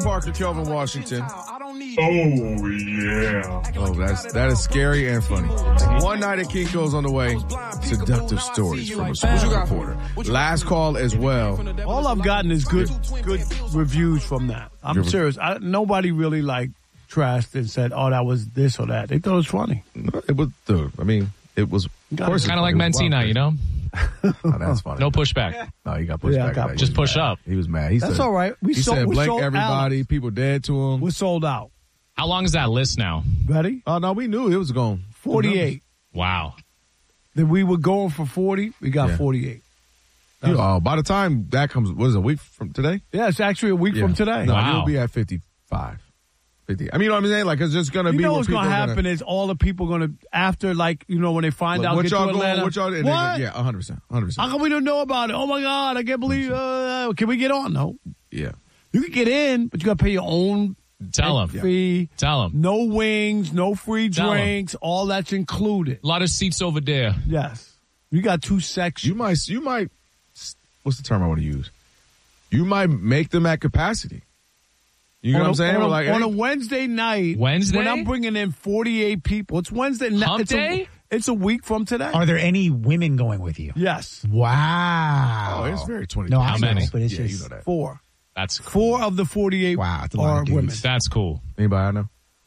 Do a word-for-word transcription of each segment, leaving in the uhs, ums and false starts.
Parker, Kelvin Washington. Oh, yeah. Oh, that's, that is scary and funny. One night at Kinko's on the way. Seductive stories from a sports reporter. Last call as well. All I've gotten is good good reviews from that. I'm serious. I, nobody really, like, trashed and said, oh, that was this or that. They thought it was funny. It was, dude, I mean, it was, of course. Kind of like Mancini, you know? Oh, that's funny. No pushback. No, he got pushed Yeah, I back. got He Just was push mad. up. He was mad. He That's said, all right. We he sold, said we blank sold everybody. Alex. People dead to him. We're sold out. How long is that list now? Ready? Oh, no, we knew it was going. forty-eight. Wow. Then we were going for forty. We got Yeah. forty-eight. You know, by the time that comes, what is it, a week from today? Yeah, it's actually a week Yeah. from today. No, Wow. you'll be at fifty-five. fifty. I mean, you know what I'm saying? Like, it's just going to You be know where what's people going to are happen gonna, is all the people going to, after, like, you know, when they find out, what get y'all to going, Atlanta. what y'all, and they What? go, yeah, one hundred percent. one hundred percent. How come we don't know about it? Oh, my God, I can't believe. Uh, can we get on? No. Yeah. You can get in, but you got to pay your own Tell him. fee. Tell him. No wings, no free Tell 'em. drinks. All that's included. A lot of seats over there. Yes. You got two sections. You might, you might, what's the term I want to use? You might make them at capacity. You know on what I'm a, saying? On, a, We're like, on hey, a Wednesday night. Wednesday? When I'm bringing in forty-eight people. It's Wednesday night. Hump it's day? A, it's a week from today. Are there any women going with you? Yes. Wow. oh, it's very twenty. No, How I many? know, but it's Yeah, just you know that. Four. That's cool. Four of the forty-eight Wow, that's a lot are of dudes. women. That's cool. Anybody I know?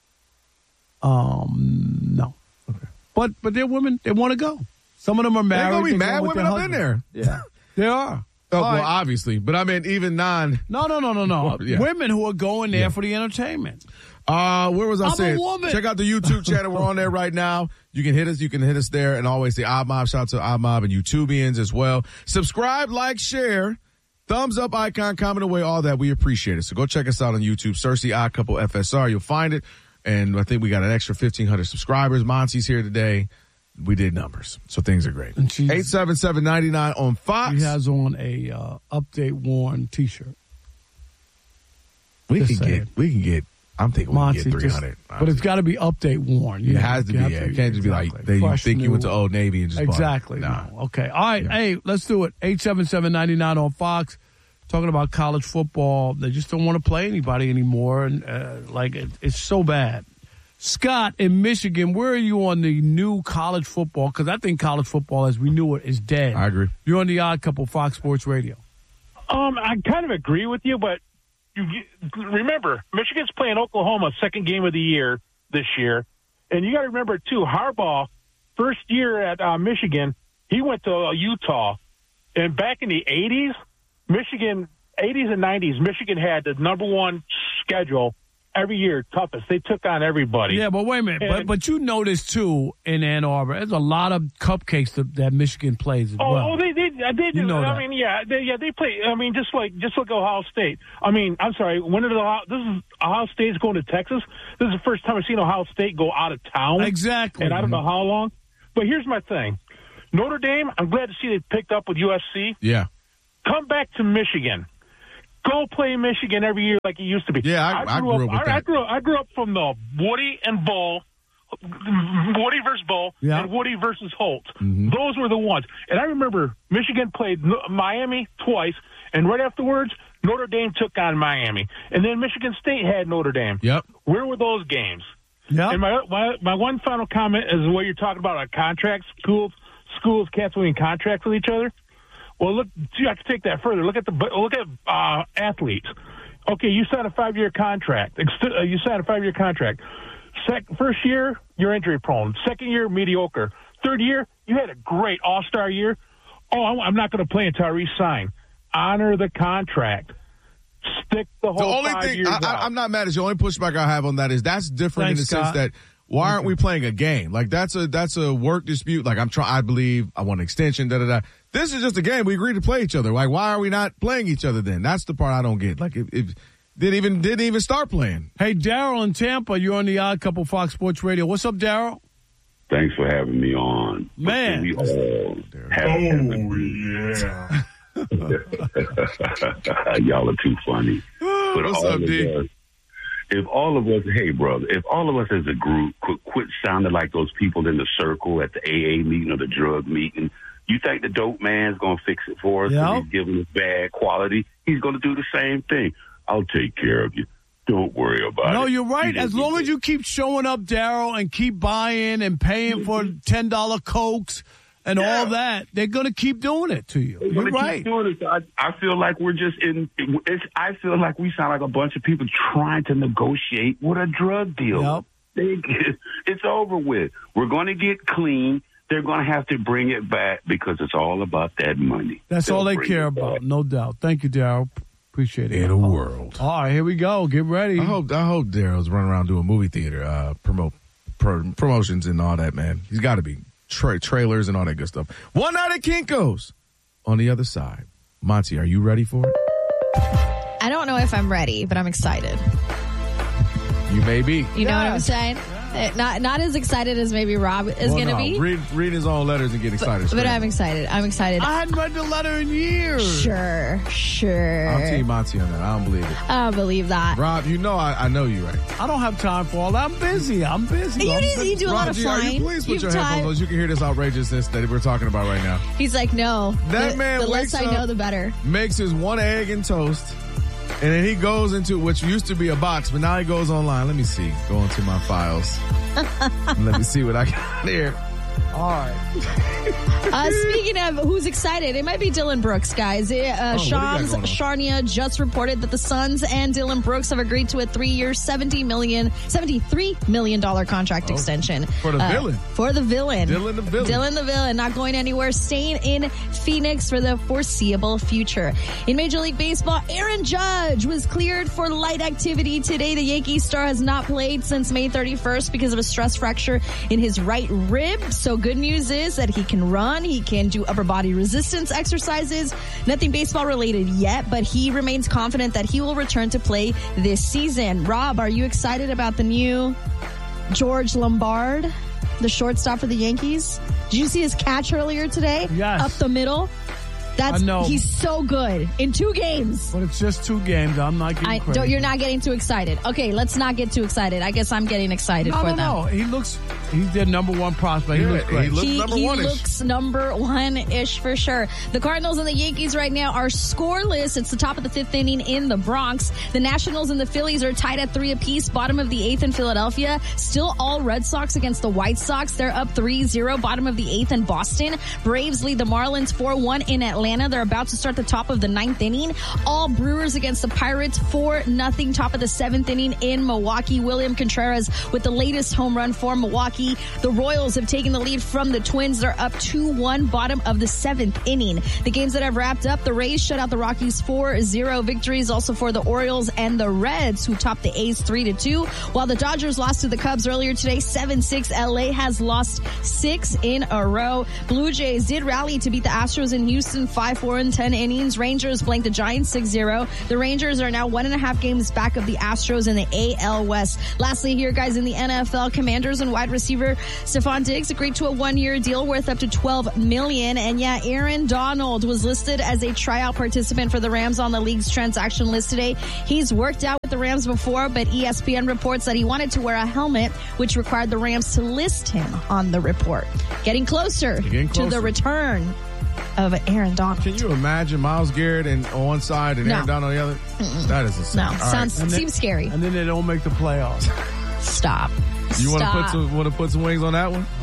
Um, no. Okay. But but they're women. They want to go. Some of them are married. They're going to be They go mad with women their up in there. husband. Yeah. They are. Oh, All well, right. obviously. But I mean, even non. No, no, no, no, no. Yeah. Women who are going there Yeah. for the entertainment. Uh, where was I I'm a saying? woman. Check out the YouTube channel. We're on there right now. You can hit us. You can hit us there. And always the Odd Mob. Shout out to Odd Mob and YouTubians as well. Subscribe, like, share. Thumbs up icon, comment away, all that. We appreciate it. So go check us out on YouTube. Search the Odd Couple F S R. You'll find it. And I think we got an extra fifteen hundred subscribers. Monty's here today. We did numbers. So things are great. And she's- eight seven seven, nine nine on Fox. He has on a uh, update worn T-shirt. we just can saying. get, we can get, I'm thinking we Monty, can get just- three hundred. but it's got to be update worn. You It know, has to be. you have Yeah. It can't just be like, exactly. they, you Fresh, think you went to new. Old Navy and just bought it. Exactly. Nah. No. Okay. All right. Yeah. Hey, let's do it. eight seven seven, nine nine on Fox. Talking about college football. They just don't want to play anybody anymore. And uh, like, it, it's so bad. Scott in Michigan, where are you on the new college football? Because I think college football as we knew it is dead. I agree. You're on the Odd Couple Fox Sports Radio. Um, I kind of agree with you, but you, you remember Michigan's playing Oklahoma second game of the year this year, and you got to remember too, Harbaugh first year at uh, Michigan, he went to uh, Utah, and back in the eighties, Michigan eighties and nineties, Michigan had the number one schedule every year, toughest. They took on everybody. Yeah, but wait a minute. And- but but you notice too in Ann Arbor, there's a lot of cupcakes that, that Michigan plays as Oh, well. oh, they they they do. You know I that. mean, yeah, they, yeah, they play. I mean, just like just like Ohio State. I mean, I'm sorry. When did Ohio, this is Ohio State's going to Texas? This is the first time I've seen Ohio State go out of town. Exactly. And I don't know how long. But here's my thing: Notre Dame. I'm glad to see they picked up with U S C. Yeah. Come back to Michigan. Go play Michigan every year like it used to be. Yeah, I- I grew up with I, that. I grew up. I grew up from the Woody and Bull, Woody versus Bull, Yeah. and Woody versus Holt. Mm-hmm. Those were the ones. And I remember Michigan played N- Miami twice, and right afterwards, Notre Dame took on Miami, and then Michigan State had Notre Dame. Yep. Where were those games? Yeah. And my, my my one final comment is what you're talking about on contracts, schools schools canceling contracts with each other. Well, look, you have to take that further. Look at the look at uh, athletes. Okay, you signed a five year contract. Ex- uh, You signed a five year contract. Sec- first year, you're injury prone. Second year, mediocre. Third year, you had a great all star year. Oh, I'm- I'm not going to play until I re-sign. Honor the contract. Stick the whole The only five thing years I, out. I, I'm not mad at you. The only pushback I have on that is that's different Thanks, in the Scott. sense that why aren't we playing a game? Like that's a that's a work dispute. Like I'm trying. I believe I want an extension. Da da da. This is just a game. We agreed to play each other. Like why are we not playing each other then? That's the part I don't get. Like if, if didn't even didn't even start playing. Hey, Daryl in Tampa, you're on the Odd Couple Fox Sports Radio. What's up, Daryl? Thanks for having me on. Man. We all have Oh, yeah. Y'all are too funny. But What's all up, of D? us, if all of us, hey, brother, if all of us as a group could quit sounding like those people in the circle at the A A meeting or the drug meeting, you think the dope man's going to fix it for us? Yeah. Because he's giving us bad quality. He's going to do the same thing. I'll take care of you. you're right. As long as you keep showing up, Daryl, and keep buying and paying for ten dollar Cokes and Yeah. all that, they're going to keep doing it to you. We're You're gonna right. keep doing it. So I, I feel like we're just in. It's, I feel like we sound like a bunch of people trying to negotiate with a drug deal. Yep. They- It's over with. We're going to get clean. They're going to have to bring it back because it's all about that money. That's They'll all they bring care it back. about, no doubt. Thank you, Daryl. Appreciate it. In a world. All right, here we go. Get ready. I hope I hope Daryl's running around doing movie theater uh, promote pro, promotions and all that, man. He's got to be tra- trailers and all that good stuff. One night at Kinko's. On the other side, Monty, are you ready for it? I don't know if I'm ready, but I'm excited. You may be. You know what I'm saying? Uh, Not not as excited as maybe Rob is Well, going to no, be. Read, read his own letters and get excited. But straight I'm up. excited. I'm excited. I hadn't read the letter in years. Sure, sure. I'll team Monty on that. I don't believe it. I don't believe that. Rob, you know I, I know you, right? I don't have time for all that. I'm busy. I'm busy. You, I'm do- you do a lot Rob of G, are flying. you please put You've your time. headphones on so you can hear this outrageousness that we're talking about right now. He's like, no. That the, man the less wakes I know, up- the better. Makes his one egg and toast, and then he goes into which used to be a box, but now he goes online. Let me see. Go into my files. Let me see what I got here. All right. Uh, speaking of who's excited, it might be Dylan Brooks, guys. Uh, Oh, what do you got Shams going on? Charania just reported that the Suns and Dylan Brooks have agreed to a three-year, seventy million, seventy-three million dollar contract Oh, extension for the Uh, villain. For the villain, Dylan the villain. Dylan the villain, not going anywhere, staying in Phoenix for the foreseeable future. In Major League Baseball, Aaron Judge was cleared for light activity today. The Yankees star has not played since May thirty-first because of a stress fracture in his right rib. So good news is that he can run, he can do upper body resistance exercises. Nothing baseball related yet, but he remains confident that he will return to play this season. Rob, are you excited about the new George Lombard, the shortstop for the Yankees? Did you see his catch earlier today? Yes. Up the middle? That's I know. He's so good in two games. But it's just two games. I'm not getting I crazy. don't, you're not getting too excited. Okay, let's not get too excited. I guess I'm getting excited No, for no, them. no. He looks, he's their number one prospect. He Yeah, looks great. he looks He, number he one-ish. looks number one-ish for sure. The Cardinals and the Yankees right now are scoreless. It's the top of the fifth inning in the Bronx. The Nationals and the Phillies are tied at three apiece. Bottom of the eighth in Philadelphia. Still all Red Sox against the White Sox. They're up three zero. Bottom of the eighth in Boston. Braves lead the Marlins four one in Atlanta. They're about to start the top of the ninth inning. All Brewers against the Pirates four nothing. Top of the seventh inning in Milwaukee. William Contreras with the latest home run for Milwaukee. The Royals have taken the lead from the Twins. They're up two one. Bottom of the seventh inning. The games that have wrapped up, the Rays shut out the Rockies four zero. Victories also for the Orioles and the Reds, who topped the A's three to two. While the Dodgers lost to the Cubs earlier today seven six. L A has lost six in a row. Blue Jays did rally to beat the Astros in Houston five four in ten innings. Rangers blanked the Giants six zero. The Rangers are now one and a half games back of the Astros in the A L West. Lastly here, guys, in the N F L, Commanders and wide receiver Stephon Diggs agreed to a one-year deal worth up to twelve million dollars. And yeah, Aaron Donald was listed as a tryout participant for the Rams on the league's transaction list today. He's worked out with the Rams before, but E S P N reports that he wanted to wear a helmet, which required the Rams to list him on the report. Getting closer, Getting to the closer. return of Aaron Donald. Can you imagine Myles Garrett and on one side and No. Aaron Donald on the other? That is insane. No, All sounds right. seems scary. And then they don't make the playoffs. Stop. You want to Stop. put some want to put some wings on that one?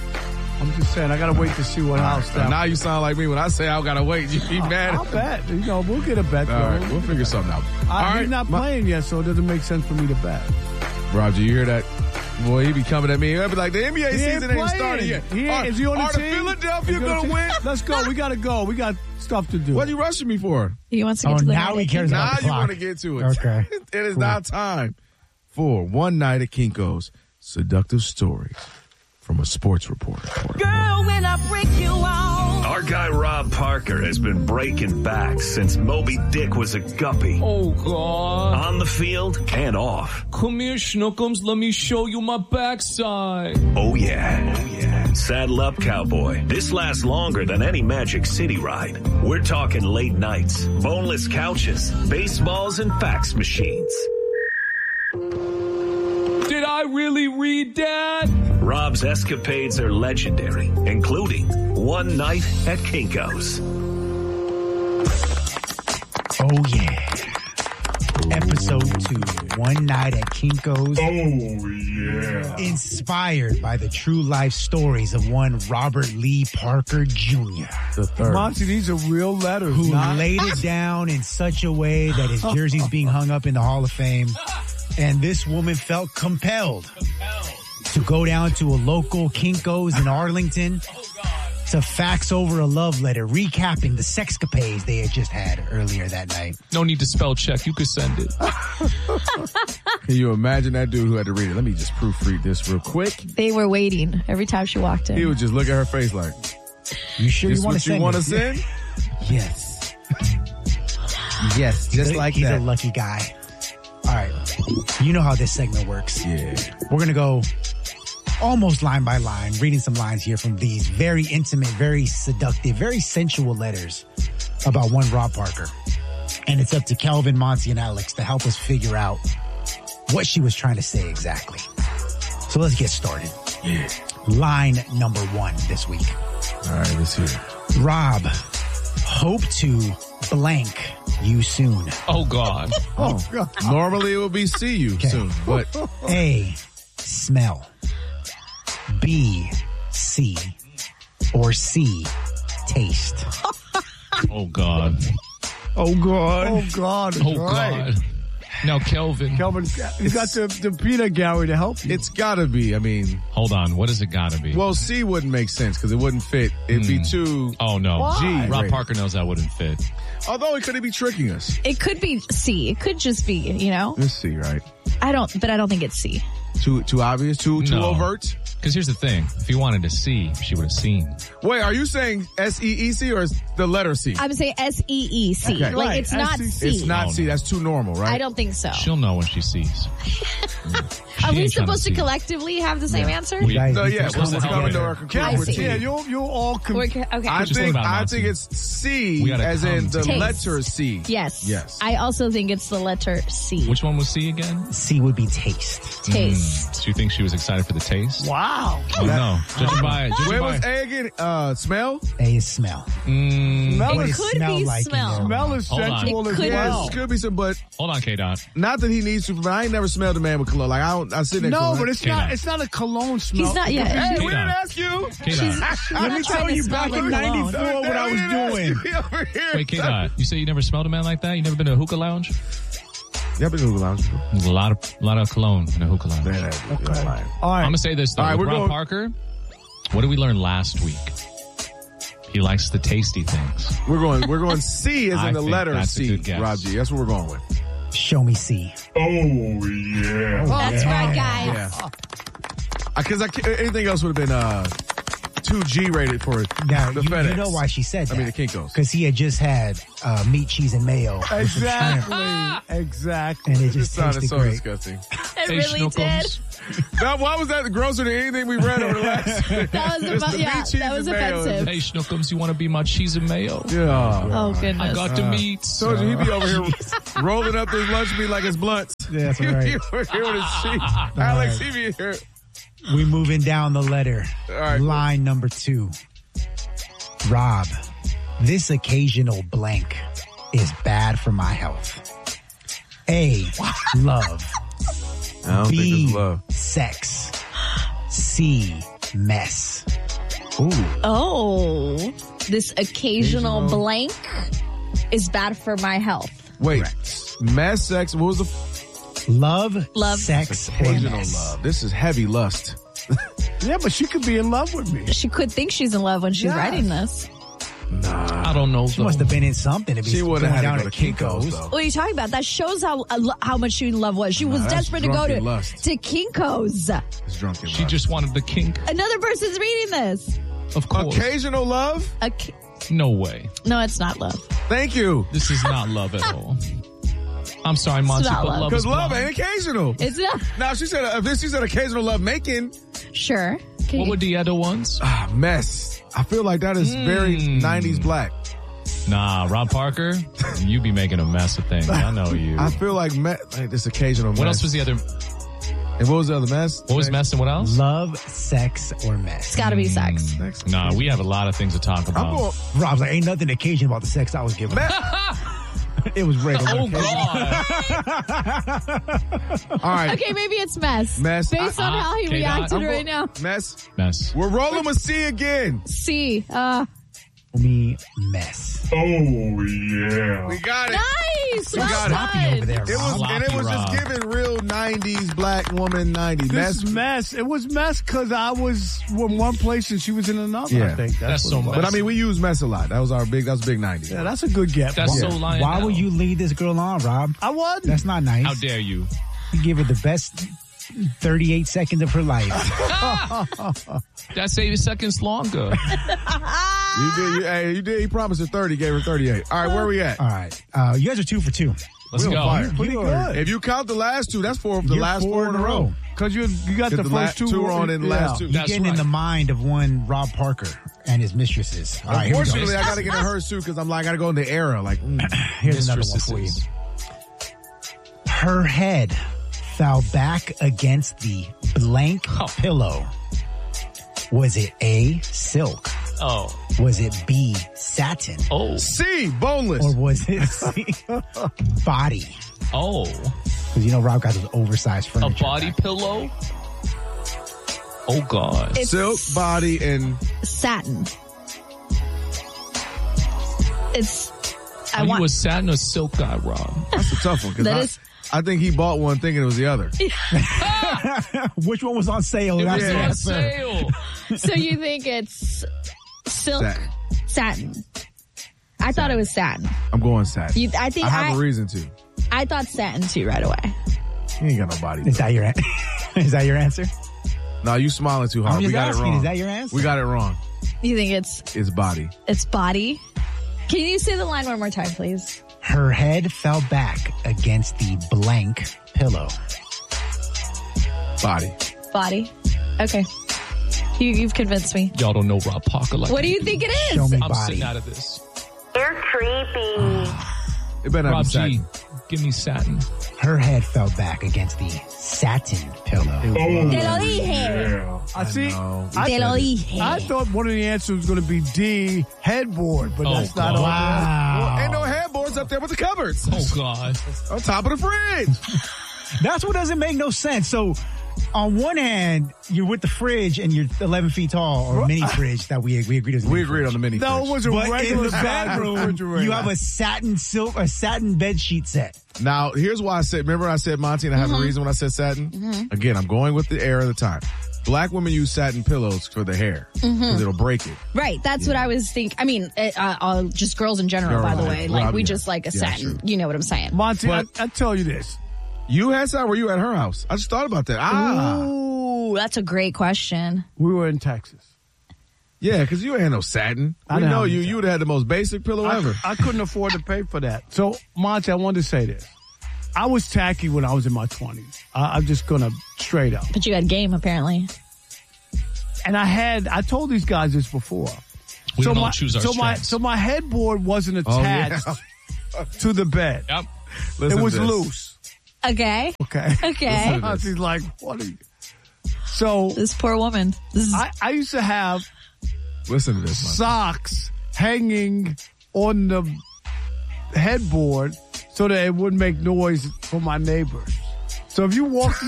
I'm just saying, I got to wait to see what house that. Now you sound like me when I say I gotta wait. You be mad. I'll bet. You know, we'll get a bet. All right, going. we'll figure something out. Uh, All he's right, not my- playing yet, so it doesn't make sense for me to bet. Roger, you hear that? Boy, he be coming at me. He'll be like, the N B A He ain't season ain't playing. started yet. He Are, ain't, is he on the are team? the Philadelphia Is he on gonna the win? team? Let's go. We got to go. We got stuff to do. What are you rushing me for? He wants to Oh, get to the now night he at cares Kinko's. about Now the you clock. want to get to it. Okay. It is now time for One Night at Kinko's Seductive Stories from a sports reporter. Girl, when I break you off. Our guy Rob Parker has been breaking back since Moby Dick was a guppy. Oh, God. On the field and off. Come here, Schnookums. Let me show you my backside. Oh yeah. Oh yeah. Saddle up, cowboy. This lasts longer than any Magic City ride. We're talking late nights, boneless couches, baseballs, and fax machines. Did I really read that? Rob's escapades are legendary, including one night at Kinko's. Oh, yeah. Episode two. one night at Kinko's. Oh, yeah. Inspired by the true life stories of one Robert Lee Parker Junior The third. Monty, these are real letters. Who not- laid it down in such a way that his jersey's being hung up in the Hall of Fame. And this woman felt compelled to go down to a local Kinko's in Arlington to fax over a love letter recapping the sexcapades they had just had earlier that night. No need to spell check. You could send it. Can you imagine that dude who had to read it? Let me just proofread this real quick. They were waiting every time she walked in. He would just look at her face like, You sure this you want what to you send want to it? send? Yes. Yes, just He's a- like he's that. a lucky guy. All right. You know how this segment works. Yeah. We're going to go almost line by line, reading some lines here from these very intimate, very seductive, very sensual letters about one Rob Parker. And it's up to Kelvin, Monty, and Alex to help us figure out what she was trying to say exactly. So let's get started. Yeah. Line number one this week. All right, let's hear it. Rob, hope to blank you soon. Oh, God. Oh, God. Normally it would be see you Okay. soon, but A, smell. B, see. Or C, taste. Oh, God. Oh, God. Oh, God. Oh, Right. God. Now, Kelvin. Kelvin, you got the, the peanut gallery to help you. it's gotta be. I mean, Hold on. What does it got to be? well, C wouldn't make sense because it wouldn't fit. It'd be too. Oh, no. G. Rob rated. Parker knows that wouldn't fit. Although he could be tricking us. It could be C. It could just be, you know? Let's see, right? I don't, but I don't think it's C. Too too obvious, too too No. overt. Because here's the thing. If he wanted to see, she would have seen. Wait, are you saying S E E C or is the letter C? I'm saying S E E C. Okay. Like, Right, it's not S E C. C. It's not Oh, C. no. That's too normal, right? I don't think so. She'll know when she sees. Are She we ain't trying supposed to see. collectively have the same answer? We- Guys, No, you yeah, can we're come just up coming with to a- our I conclusion with see. T. Yeah, you'll, you'll all... Com- We're co- okay. I Just think what about I it, think T? it's C We gotta as in come the to- letter C. Yes. Yes. I also think it's the letter C. Which one was C again? C would be taste. Taste. Do you think she was excited for the taste? Wow. Oh, no. Judging by... Judging Where by was A again? Uh, smell? A is smell. mm, Smell What It does is, could smell be like in smell. there? smell is Hold on. sensual It as could well. Could be some, but hold on, K-Dot. not that he needs to. But I ain't never smelled a man with cologne. Like I don't. I sit next to No, him. but it's Okay, not. now. It's not a cologne smell. He's not yet. Hey, we K-Dot. didn't ask you. K-Dot. I'm Let not me trying tell to you, smell back like in cologne. ninety-four, what I was doing. Over here. Wait, K-Dot. You say you never smelled a man like that? You never been to a hookah lounge? Yeah, I've been to the lounge before. There's a lot of, lot of cologne in a hookah lounge. Man, that- you're lying. All I'm right. going to say this, though. All right, With we're Rob going- Parker, what did we learn last week? He likes the tasty things. We're going. We're going C as I in the think letter that's a C. good guess. Rob G. That's what we're going with. Show me C. Oh, yeah. That's right, guys. Yeah. Because I, ca- anything else would have been uh too G rated for Now, the you, FedEx. you know why she said that. I mean, the Kinko's. Because he had just had uh, meat, cheese, and mayo. with some shrimp, Exactly. Exactly. And it This just sounded tasted so great. disgusting. It Hey, really did. Schnookums. Now, why was that grosser than anything we read over the last? That was Just about, the yeah, meat, cheese, that was and mayo. offensive. Hey, Schnookums, you want to be my cheese and mayo? Yeah. Oh, goodness. I got the meats. Told you he'd be over here rolling up this lunch meat like it's blunts. Yeah, that's He right. be over here with his sheet. Alex, he be here. We moving down the letter. All right. Line number two. Rob, this occasional blank is bad for my health. A, love. I don't think B, it's love. sex. C, mess. Ooh. Oh, this occasional Occasional. blank is bad for my health. Wait, mass sex. What was the f- Love. Love, sex, or occasional mess. love? This is heavy lust. Yeah, but she could be in love with me. She could think she's in love when she's Yes. writing this. I don't know. She must have been in something to be She would have going had down to go to Kinko's, though. What are you talking about? That shows how uh, lo- how much she in love was. She was that's desperate to go drunken to, lust. to Kinko's. It's drunken She lust. just wanted the kink. Another person's reading this. Of course. Occasional love? A ki- No way. no, it's not love. Thank you. This is not love at all. I'm sorry, Monty, not but love. love Because is love blind. ain't occasional. It's not. Now, she said, if this, she said occasional love making, Sure. Can What you- were the other ones? ah, mess. I feel like that is very Mm. nineties black. Nah, Rob Parker, you be making a mess of things. I know you. I feel like, me- like this occasional mess. What else was the other? And what was the other mess? What was mess and what else? Love, sex, or mess. It's got to be sex. Next. Nah, we have a lot of things to talk I'm about. going, Rob's like, ain't nothing occasion about the sex I was giving. me- It was regular. Oh, God. All right. Okay, maybe it's mess. Mess. Based I- on how he okay, reacted I'm right ro- now. Mess. Mess. We're rolling with C again. C. Uh, Me mess. Oh, yeah. We got it. nice. Well got it. Sloppy over done. there, It was, Rob. and it was just Sloppy, Rob. giving real nineties black woman nineties. This Mess. mess. It was mess because I was in one place and she was in another. Yeah. I think That's what so it was. much. But I mean, we use mess a lot. That was our big, that was big nineties. Yeah, that's a good get. That's Why- so lying. Why would you lead this girl on, Rob? I wasn't. That's not nice. How dare you? You give her the best thirty-eight seconds of her life. That's eighty seconds longer. You did, you, hey, you did. He promised her thirty, gave her thirty-eight. All right, where are we at? All right. Uh, you guys are two for two. Let's We on go. fire. Pretty You good. are- If you count the last two, that's four of the You're last four in a row. Because you you got the, The first la- two, two were on in the last two. You're That's getting in right. the mind of one Rob Parker and his mistresses. All right, here we go. Unfortunately, I got to get in hers too because I'm like, I got to go in the era. Like, mm. Here's another one for you. Mistresses. Her head fell back against the blank Oh. pillow. Was it A, silk? Oh. Was it B, satin? Oh. C, boneless. Or was it C, body? Oh. Because you know Rob got those oversized A furniture. body pillow? Oh, God. It's Silk, body, and satin. It's. I Are want. you a satin or silk guy, Rob? that's a tough one because That I, is- I think he bought one thinking it was the other. Which one was on sale? It That's was the on answer. sale. So you think it's silk, Satin. satin? I thought it was satin. I'm going satin. You, I think I have I, a reason to. I thought satin too right away. He ain't got no body. Is that your an- Is that your answer? No, you smiling too hard. I'm We just got asking, it wrong. is that your answer? We got it wrong. You think it's It's body. it's body? Can you say the line one more time, please? Her head fell back against the blank pillow. Body. Body. Okay. You, you've convinced me. Y'all don't know Rob Parker like What do I you think it Show is? me I'm body. sitting out of this. You're creepy. It better not Rob be G, satin. give me satin. Her head fell back against the satin pillow. Oh, Te lo dije. yeah. I see. know. I, Te lo dije. I thought one of the answers was going to be D, headboard, but Oh, that's not God. on Wow. Ain't no headboards up there with the cupboards. Oh, God. On top of the fridge. That's what doesn't make no sense. So, on one hand, you're with the fridge and you're eleven feet tall, or mini fridge that we we agreed was. We agreed on the mini No, fridge. it was a But in regular the size bedroom, refrigerator. you have a satin silk, a satin bed sheet set. Now, here's why I said, remember I said Monty and I have Mm-hmm. a reason when I said satin? Again, I'm going with the era of the time. Black women use satin pillows for the hair because Mm-hmm. it'll break it. Right, that's what I was thinking. I mean, uh, uh, just girls in general, Girl, by the right. way. Like, Rob, we yeah. just like a Yeah, satin. true. You know what I'm saying? Monty, But- I, I tell you this. You had satin? Were you at her house? I just thought about that. Ah. Ooh, that's a great question. We were in Texas. Yeah, because you ain't had no satin. I We didn't know have you. any You would have had the most basic pillow I, ever. I couldn't afford to pay for that. So, Monty, I wanted to say this. I was tacky when I was in my twenties. I, I'm just going to straight up. But you had game, apparently. And I had, I told these guys this before. We so don't my, choose our so my, strengths. so my headboard wasn't Oh, yeah. attached to the bed. Yep. Listen It was to this. loose. Okay. Okay. Okay. Monty's like, what are you? So This poor woman. This is, I, I used to have Listen to this, man. socks hanging on the headboard so that it wouldn't make noise for my neighbors. So if you walked,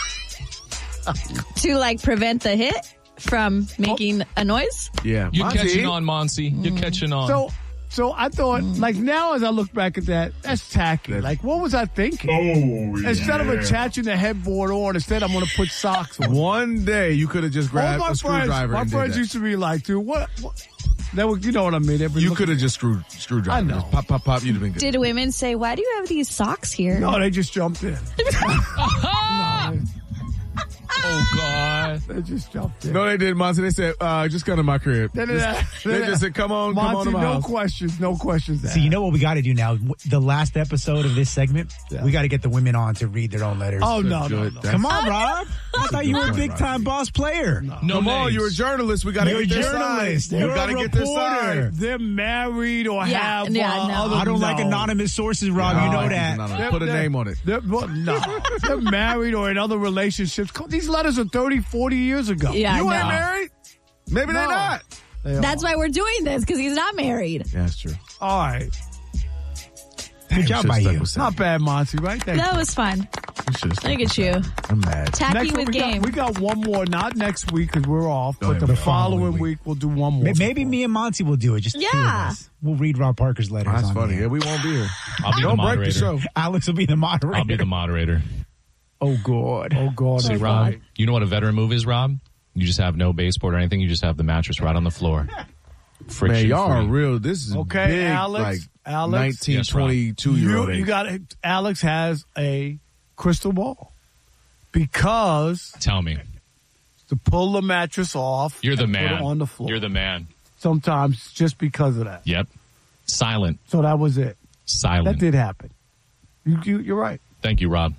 to like prevent the hit from making a noise. Yeah. You're Monty. catching on, Monty. You're catching on. so so I thought, like now as I look back at that, that's tacky. Like what was I thinking? Oh, yeah. Instead of attaching the headboard on, instead I'm going to put socks on. One day you could have just All grabbed my a friends, screwdriver my and did friends that. used to be like, dude, what? what? They were, you know what I mean? They'd be You looking- could have just screwed screwdriver. I know. Just pop, pop, pop. You'd have been good. Did women say, why do you have these socks here? No, they just jumped in. no, oh, God. they, they just jumped in. No, they didn't, Monty. They said, uh, just come to my crib. They, did that. They just said, come on, come on Monty, to my no house. questions, no questions asked. So you know what we got to do now? W- The last episode of this segment, Yeah. we got to get the women on to read their own letters. Oh, no, no, Good. no. That's- Come on, Rob. I thought you were a point, big time boss player. No Come on, names. you're a journalist. We got to You're get a their journalist. side. You're We a got to get their reporter. side. They're married or Yeah, have yeah, uh, no. other I don't like no. anonymous sources, Rob. Yeah, you I know like that. anonymous. They're- Put a they're- name on it. They're, well, no, they're married or in other relationships. These letters are thirty, forty years ago. Yeah, You no. ain't married? Maybe No. they're not. They That's are. why we're doing this, because he's not married. Yeah, that's true. All right. Good job by you. Not bad, Monty, right? Thank That you. was fun. Look Look at you. I'm mad. Tacky Next with week, we got, game. we got one more, not next week because we're off, Go but ahead, the man. following week we'll do one more. Maybe me and Monty will do it. Just the two of Yeah. us. We'll read Rob Parker's letters. That's on funny. the Yeah, we won't be here. I'll be the Don't break moderator. the show. Alex will be the moderator. I'll be the moderator. Oh, God. Oh, God. See, Oh, Rob, God. you know what a veteran move is, Rob? You just have no baseboard or anything. You just have the mattress right on the floor. Friction Man, y'all are free. real. This is Okay, big, Alex, like Alex. nineteen, Yes, Rob. twenty-two year You, old. you got it. Alex has a crystal ball because Tell me. to pull the mattress off, You're the and man. Put it on the floor. You're the man. Sometimes just because of that. Yep. Silent. So that was it. Silent. That did happen. You, you, you're right. Thank you, Rob.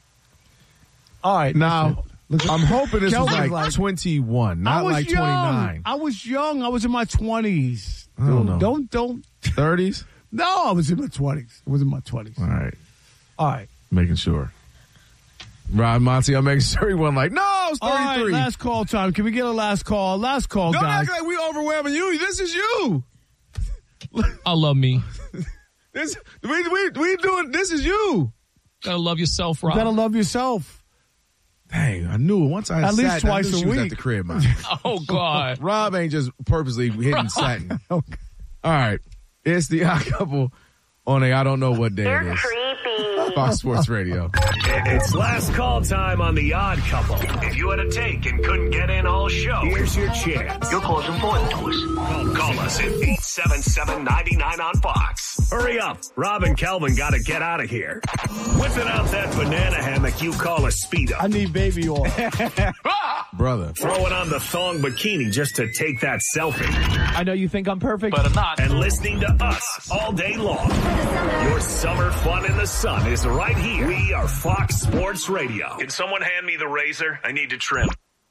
All right. Now, Look, I'm hoping this was Kelvin's like, like- twenty-one, I not was like young. twenty-nine. I was young. I was in my twenties. I don't know. Don't don't. thirties? No, I was in my twenties. I was in my twenties. All right. All right. Making sure. Rob Monty, I'm making sure he wasn't like, no, it's All right. thirty-three. Last call time. Can we get a last call? Last call, Don't guys. act like we overwhelming you. This is you. I love me. This we we we doing. This is you. Gotta love yourself, You Rob. gotta love yourself. Dang, I knew it. Once I At sat, least twice I knew a she was week. at the crib, man. Oh, God. Rob ain't just purposely hitting satin. All Okay. right, it's the odd couple on a I don't know what day it You're is. creepy. Fox Sports Radio. It's last call time on The Odd Couple. If you had a take and couldn't get in all show, here's your chance. Your call's important to us. Call, call us at eight seven seven, nine nine on Fox. Hurry up. Rob and Kelvin got to get out of here. Whipping out that banana hammock you call a Speedo. I need baby oil. Brother. Throwing on the thong bikini just to take that selfie. I know you think I'm perfect, But I'm not. And listening to us all day long. Your summer fun in the sun is right here. We are Fox Sports Radio. Can someone hand me the razor? I need to trim.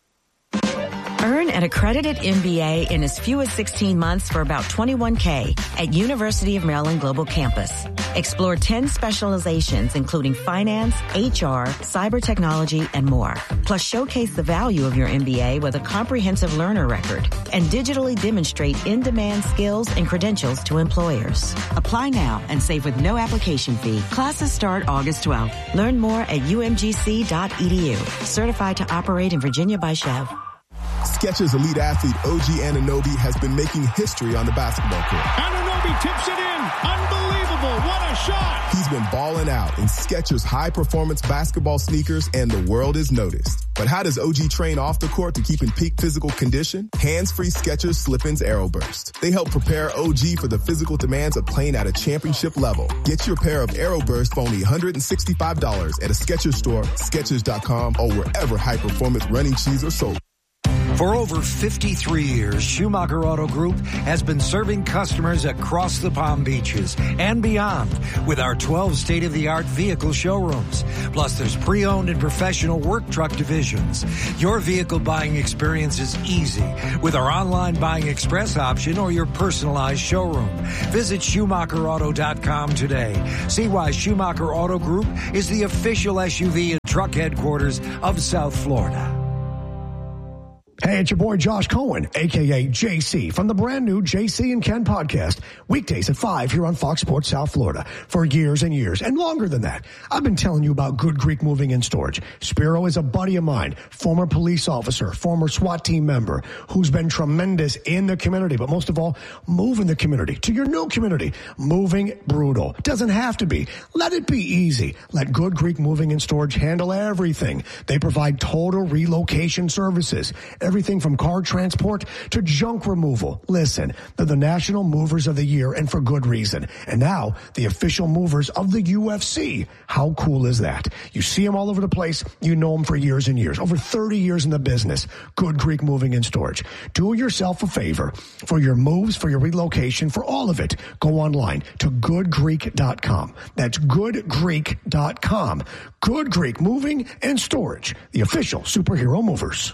Earn an accredited M B A in as few as sixteen months for about twenty-one K at University of Maryland Global Campus. Explore ten specializations, including finance, H R, cyber technology, and more. Plus, showcase the value of your M B A with a comprehensive learner record and digitally demonstrate in-demand skills and credentials to employers. Apply now and save with no application fee. Classes start August twelfth. Learn more at U M G C dot E D U. Certified to operate in Virginia by Chev. Skechers elite athlete O G Anunoby has been making history on the basketball court. Anunoby tips it in. Unbelievable. What a shot. He's been balling out in Skechers high-performance basketball sneakers, and the world is noticed. But how does O G train off the court to keep in peak physical condition? Hands-free Skechers Slip-ins Aeroburst. They help prepare O G for the physical demands of playing at a championship level. Get your pair of Aeroburst for only one hundred sixty-five dollars at a Skechers store, Skechers dot com, or wherever high-performance running shoes are sold. For over fifty-three years, Schumacher Auto Group has been serving customers across the Palm Beaches and beyond with our twelve state-of-the-art vehicle showrooms. Plus, there's pre-owned and professional work truck divisions. Your vehicle buying experience is easy with our online buying express option or your personalized showroom. Visit Schumacher Auto dot com today. See why Schumacher Auto Group is the official S U V and truck headquarters of South Florida. Hey, it's your boy Josh Cohen, a k a. J C, from the brand new J C and Ken podcast, weekdays at five here on Fox Sports South Florida. For years and years, and longer than that, I've been telling you about Good Greek Moving and Storage. Spiro is a buddy of mine, former police officer, former SWAT team member, who's been tremendous in the community, but most of all, moving the community to your new community. Moving brutal. Doesn't have to be. Let it be easy. Let Good Greek Moving and Storage handle everything. They provide total relocation services. Everything from car transport to junk removal. Listen, they're the National Movers of the Year, and for good reason. And now, the official movers of the U F C. How cool is that? You see them all over the place. You know them for years and years. Over thirty years in the business. Good Greek Moving and Storage. Do yourself a favor. For your moves, for your relocation, for all of it, go online to good greek dot com. That's good greek dot com. Good Greek Moving and Storage. The official superhero movers.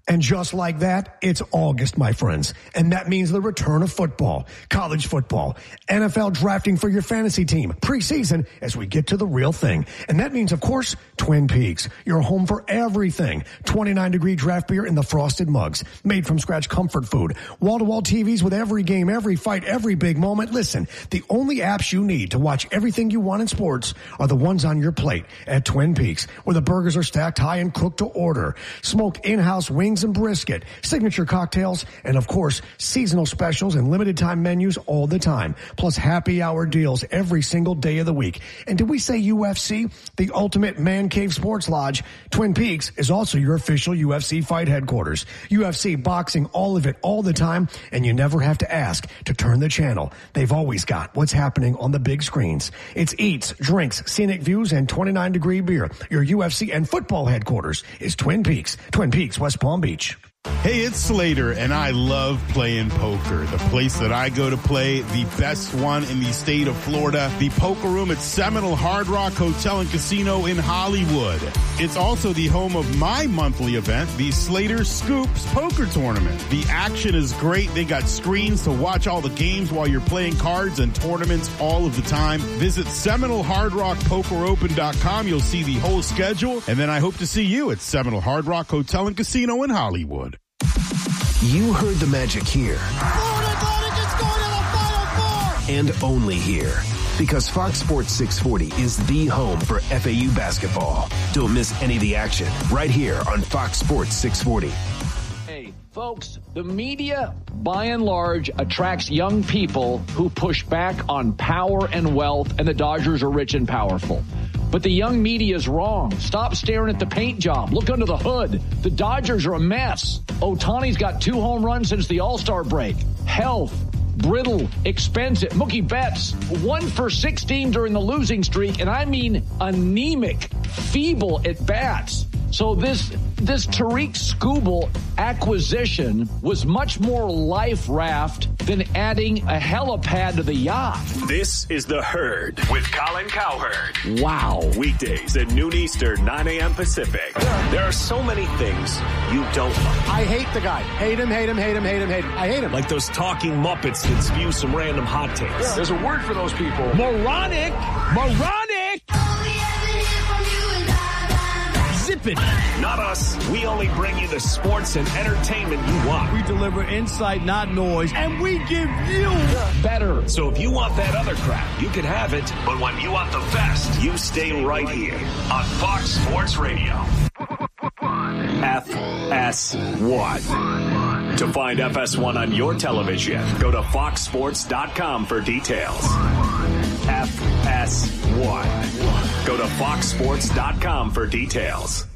And just like that, it's August, my friends. And that means the return of football, college football, N F L drafting for your fantasy team, preseason as we get to the real thing. And that means, of course, Twin Peaks, your home for everything. twenty-nine degree draft beer in the frosted mugs, made from scratch comfort food, wall-to-wall T Vs with every game, every fight, every big moment. Listen, the only apps you need to watch everything you want in sports are the ones on your plate at Twin Peaks, where the burgers are stacked high and cooked to order. Smoked in-house wings and brisket, signature cocktails, and of course, seasonal specials and limited time menus all the time. Plus happy hour deals every single day of the week. And did we say U F C? The ultimate man cave sports lodge. Twin Peaks is also your official U F C fight headquarters. U F C, boxing, all of it, all the time. And you never have to ask to turn the channel. They've always got what's happening on the big screens. It's eats, drinks, scenic views, and twenty-nine degree beer. Your U F C and football headquarters is Twin Peaks. Twin Peaks, West Palm Beach. Hey, it's Slater, and I love playing poker. The place that I go to play, the best one in the state of Florida, the Poker Room at Seminole Hard Rock Hotel and Casino in Hollywood. It's also the home of my monthly event, the Slater Scoops Poker Tournament. The action is great. They got screens to watch all the games while you're playing cards and tournaments all of the time. Visit Seminole Hard Rock Poker Open dot com. You'll see the whole schedule, and then I hope to see you at Seminole Hard Rock Hotel and Casino in Hollywood. You heard the magic here. And only here. Because Fox Sports six forty is the home for F A U basketball. Don't miss any of the action right here on Fox Sports six forty. Hey, folks, the media, by and large, attracts young people who push back on power and wealth, and the Dodgers are rich and powerful. But the young media is wrong. Stop staring at the paint job. Look under the hood. The Dodgers are a mess. Ohtani's got two home runs since the All-Star break. Health, brittle, expensive. Mookie Betts, one for sixteen during the losing streak, and I mean anemic, feeble at bats. So this this Tariq Skubal acquisition was much more life raft than adding a helipad to the yacht. This is The Herd with Colin Cowherd. Wow. Weekdays at noon Eastern, nine a.m. Pacific. There are so many things you don't like. I hate the guy. Hate him, hate him, hate him, hate him, hate him. I hate him. Like those talking Muppets that spew some random hot takes. Yeah. There's a word for those people. Moronic. Moronic. Zip it. Not us. We only bring you the sports and entertainment you want. We deliver insight, not noise, and we give you better. So if you want that other crap, you can have it. But when you want the best, you stay right here on Fox Sports Radio. F S one. To find F S one on your television, go to fox sports dot com for details. F S one. Go to fox sports dot com for details.